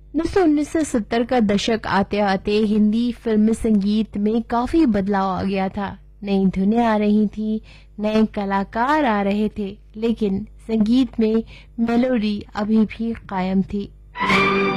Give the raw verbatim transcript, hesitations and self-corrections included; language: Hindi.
दोस्तों उन्नीस सौ सत्तर का दशक आते आते हिंदी फिल्म संगीत में काफी बदलाव आ गया था। नई धुनें आ रही थी, नए कलाकार आ रहे थे, लेकिन संगीत में मेलोडी अभी भी कायम थी।